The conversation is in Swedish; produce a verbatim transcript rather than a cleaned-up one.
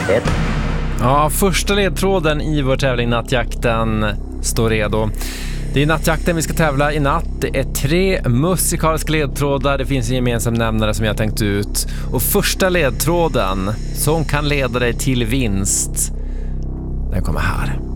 ett. Ja, första ledtråden i vår tävling Nattjakten står redo. Det är Nattjakten vi ska tävla i natt. Det är tre musikaliska ledtrådar. Det finns en gemensam nämnare som jag tänkt ut. Och första ledtråden som kan leda dig till vinst, den kommer här.